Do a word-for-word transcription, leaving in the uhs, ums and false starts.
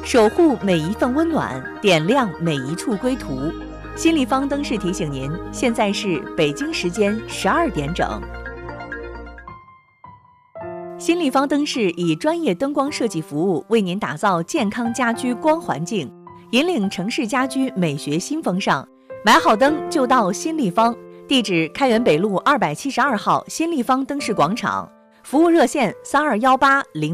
守护每一份温暖，点亮每一处归途。新立方灯饰提醒您，现在是北京时间十二点整。新立方灯饰以专业灯光设计服务，为您打造健康家居光环境，引领城市家居美学新风尚。买好灯就到新立方，地址开元北路二百七十二号新立方灯饰广场，服务热线三二幺八零。